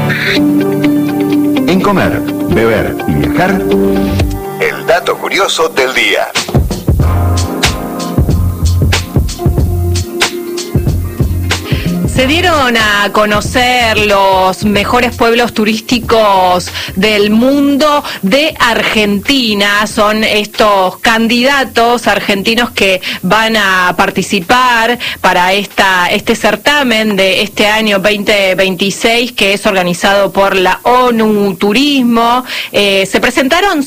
En comer, beber y viajar, el dato curioso del día. Se dieron a conocer los mejores pueblos turísticos del mundo de Argentina. Son estos candidatos argentinos que van a participar para este certamen de este año 2026, que es organizado por la ONU Turismo. Se presentaron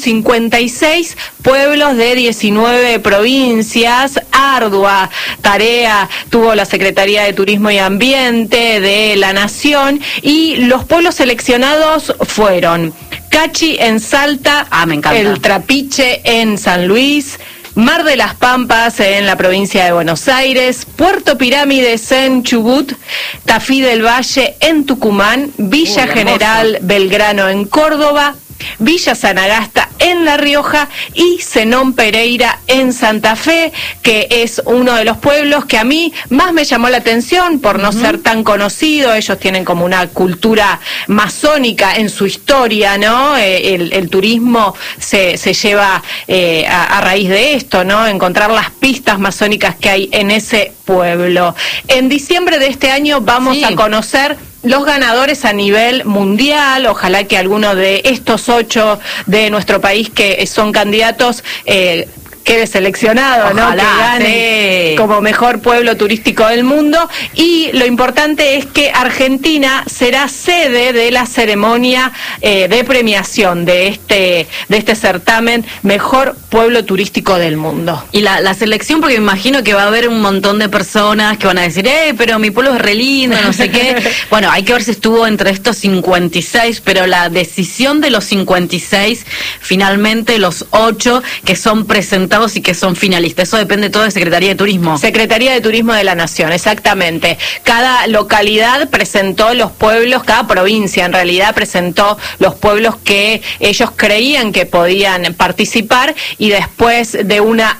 56 pueblos de 19 provincias. Ardua tarea tuvo la Secretaría de Turismo y Ambiente de la Nación, y los pueblos seleccionados fueron Cachi en Salta, me encanta. El Trapiche en San Luis, Mar de las Pampas en la provincia de Buenos Aires, Puerto Pirámides en Chubut, Tafí del Valle en Tucumán, Villa General Belgrano en Córdoba, Villa Sanagasta en La Rioja y Zenón Pereira en Santa Fe, que es uno de los pueblos que a mí más me llamó la atención por no ser tan conocido. Ellos tienen como una cultura masónica en su historia, ¿no? El turismo se lleva a raíz de esto, ¿no? Encontrar las pistas masónicas que hay en ese pueblo. En diciembre de este año vamos a conocer los ganadores a nivel mundial. Ojalá que alguno de estos 8 de nuestro país que son candidatos quede seleccionado, ojalá, ¿no? Que gane como mejor pueblo turístico del mundo. Y lo importante es que Argentina será sede de la ceremonia de premiación de este certamen Mejor Pueblo Turístico del Mundo. Y la selección, porque me imagino que va a haber un montón de personas que van a decir, pero mi pueblo es re lindo, no sé qué. Bueno, hay que ver si estuvo entre estos 56, pero la decisión de los 56, finalmente los 8 que son presentados y que son finalistas. Eso depende todo de Secretaría de Turismo. Secretaría de Turismo de la Nación, exactamente. Cada localidad presentó los pueblos, cada provincia en realidad presentó los pueblos que ellos creían que podían participar, y después de una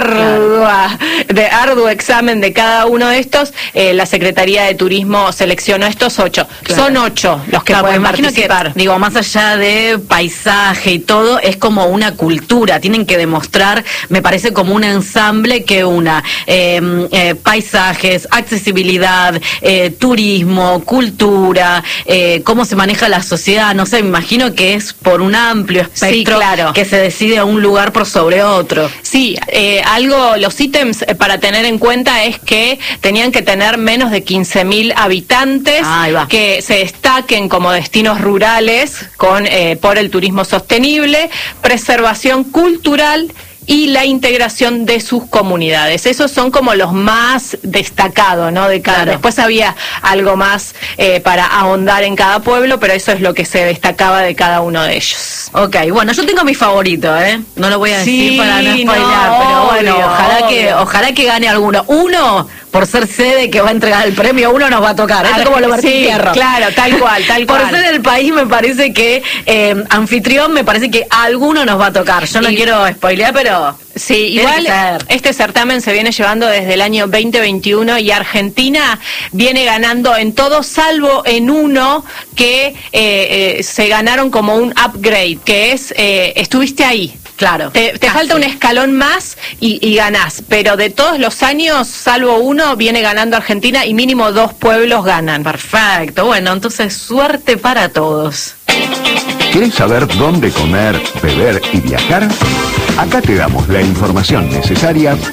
arduo examen de cada uno de estos, la Secretaría de Turismo seleccionó estos 8. Claro. Son 8 los que pueden participar. Digo, más allá de paisaje y todo, es como una cultura. Tienen que demostrar, me parece, como un ensamble que una paisajes, accesibilidad, turismo, cultura, cómo se maneja la sociedad. No sé, me imagino que es por un amplio espectro que se decide a un lugar por sobre otro. Sí, los ítems para tener en cuenta es que tenían que tener menos de 15.000 habitantes, que se destaquen como destinos rurales por el turismo sostenible, preservación cultural y la integración de sus comunidades. Esos son como los más destacados, ¿no? De cada. Después había algo más para ahondar en cada pueblo, pero eso es lo que se destacaba de cada uno de ellos. Ok, bueno, yo tengo mi favorito, No lo voy a decir para no spoilear, pero bueno, ojalá que gane alguno. Uno, por ser sede que va a entregar el premio, uno nos va a tocar. Es como lo Martín Fierro. Claro, tal cual. Por ser el país, me parece que anfitrión, me parece que a alguno nos va a tocar. Yo no quiero spoilear, pero sí, igual este certamen se viene llevando desde el año 2021 y Argentina viene ganando en todo, salvo en uno que se ganaron como un upgrade, que es estuviste ahí. Claro. Te falta un escalón más y ganás, pero de todos los años, salvo uno, viene ganando Argentina y mínimo 2 pueblos ganan. Perfecto, bueno, entonces suerte para todos. ¿Quieres saber dónde comer, beber y viajar? Acá te damos la información necesaria